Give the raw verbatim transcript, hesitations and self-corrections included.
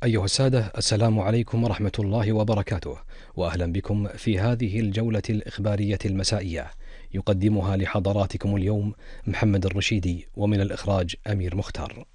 أيها السادة، السلام عليكم ورحمة الله وبركاته، وأهلا بكم في هذه الجولة الإخبارية المسائية، يقدمها لحضراتكم اليوم محمد الرشيدي، ومن الإخراج أمير مختار.